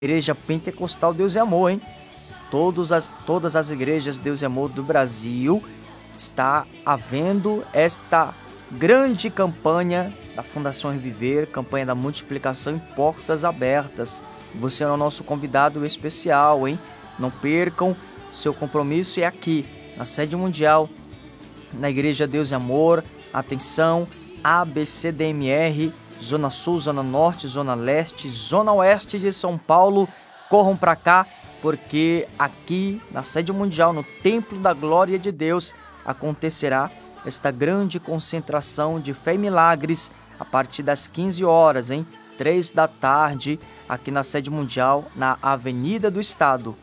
Igreja Pentecostal Deus é Amor, hein? Todas as igrejas Deus é Amor do Brasil está havendo esta grande campanha da Fundação Reviver, campanha da multiplicação em portas abertas. Você é o nosso convidado especial, hein? Não percam, seu compromisso é aqui, na sede mundial, na Igreja Deus é Amor. Atenção, ABCDMR, Zona Sul, Zona Norte, Zona Leste, Zona Oeste de São Paulo, corram para cá, porque aqui na sede mundial, no Templo da Glória de Deus, acontecerá esta grande concentração de fé e milagres a partir das 15 horas, hein? 3 da tarde, aqui na sede mundial, na Avenida do Estado,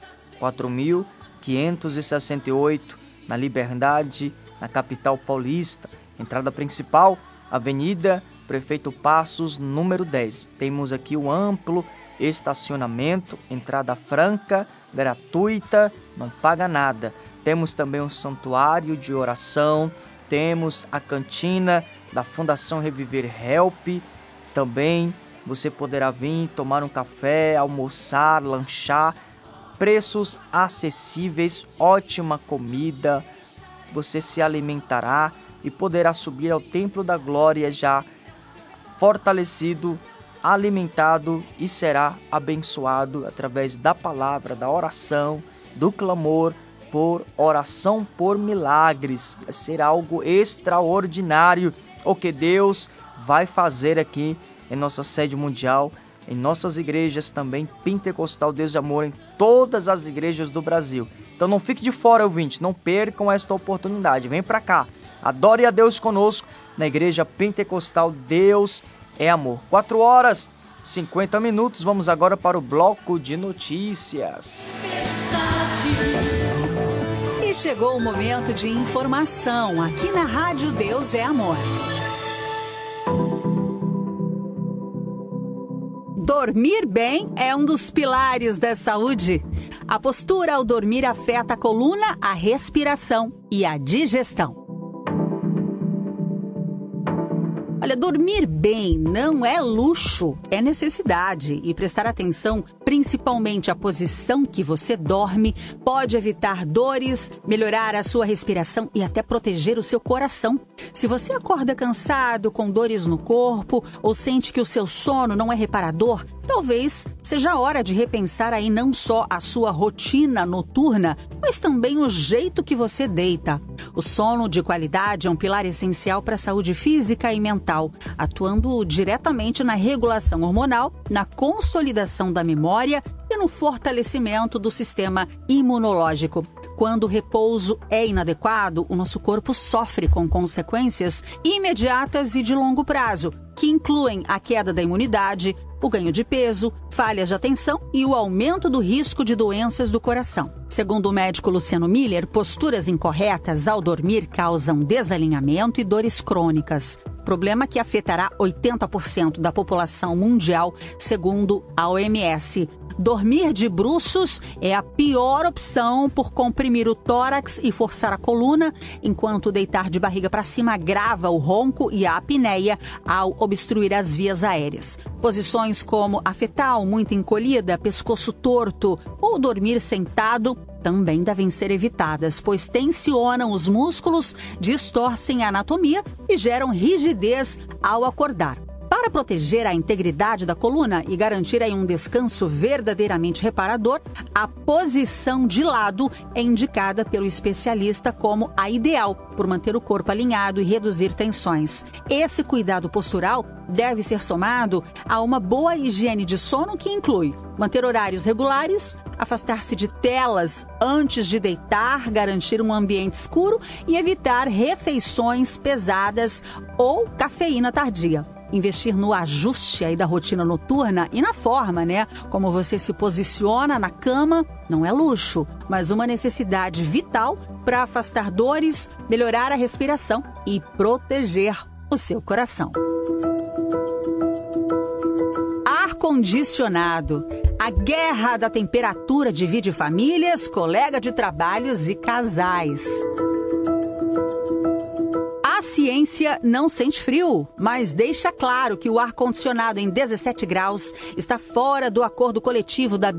4.568, na Liberdade, na capital paulista. Entrada principal, Avenida Prefeito Passos, número 10. Temos aqui o amplo estacionamento, entrada franca, gratuita, não paga nada. Temos também um santuário de oração, temos a cantina da Fundação Reviver Help. Também você poderá vir tomar um café, almoçar, lanchar. Preços acessíveis, ótima comida. Você se alimentará e poderá subir ao Templo da Glória já fortalecido, alimentado e será abençoado através da palavra, da oração, do clamor por oração por milagres. Vai ser algo extraordinário o que Deus vai fazer aqui em nossa sede mundial, em nossas igrejas também, Pentecostal Deus e Amor, em todas as igrejas do Brasil. Então não fique de fora, ouvinte, não percam esta oportunidade. Vem para cá, adore a Deus conosco na Igreja Pentecostal Deus é Amor. 4h50, vamos agora para o bloco de notícias. E chegou o momento de informação aqui na Rádio Deus é Amor. Dormir bem é um dos pilares da saúde. A postura ao dormir afeta a coluna, a respiração e a digestão. Olha, dormir bem não é luxo, é necessidade. E prestar atenção, principalmente à posição que você dorme, pode evitar dores, melhorar a sua respiração e até proteger o seu coração. Se você acorda cansado, com dores no corpo ou sente que o seu sono não é reparador, talvez seja a hora de repensar aí não só a sua rotina noturna, mas também o jeito que você deita. O sono de qualidade é um pilar essencial para a saúde física e mental, atuando diretamente na regulação hormonal, na consolidação da memória e no fortalecimento do sistema imunológico. Quando o repouso é inadequado, o nosso corpo sofre com consequências imediatas e de longo prazo, que incluem a queda da imunidade, o ganho de peso, falhas de atenção e o aumento do risco de doenças do coração. Segundo o médico Luciano Miller, posturas incorretas ao dormir causam desalinhamento e dores crônicas, problema que afetará 80% da população mundial, segundo a OMS. Dormir de bruços é a pior opção por comprimir o tórax e forçar a coluna, enquanto deitar de barriga para cima agrava o ronco e a apneia ao obstruir as vias aéreas. Posições como a fetal muito encolhida, pescoço torto ou dormir sentado também devem ser evitadas, pois tensionam os músculos, distorcem a anatomia e geram rigidez ao acordar. Para proteger a integridade da coluna e garantir aí um descanso verdadeiramente reparador, a posição de lado é indicada pelo especialista como a ideal, por manter o corpo alinhado e reduzir tensões. Esse cuidado postural deve ser somado a uma boa higiene de sono que inclui manter horários regulares, afastar-se de telas antes de deitar, garantir um ambiente escuro e evitar refeições pesadas ou cafeína tardia. Investir no ajuste aí da rotina noturna e na forma, como você se posiciona na cama, não é luxo, mas uma necessidade vital para afastar dores, melhorar a respiração e proteger o seu coração. Ar-condicionado. A guerra da temperatura divide famílias, colegas de trabalhos e casais. A ciência Letícia não sente frio, mas deixa claro que o ar-condicionado em 17 graus está fora do acordo coletivo da